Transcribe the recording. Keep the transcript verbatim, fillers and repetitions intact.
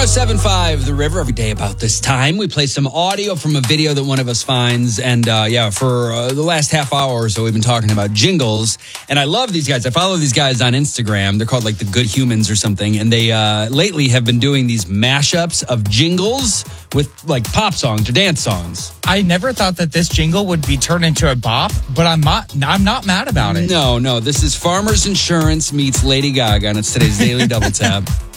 seven five The River. Every day about this time, we play some audio from a video that one of us finds. And uh, yeah, for uh, the last half hour or so, we've been talking about jingles. And I love these guys. I follow these guys on Instagram. They're called like the Good Humans or something. And they uh, lately have been doing these mashups of jingles with like pop songs or dance songs. I never thought that this jingle would be turned into a bop, but I'm not, I'm not mad about it. No, no. This is Farmers Insurance meets Lady Gaga, and it's today's Daily Double Tap.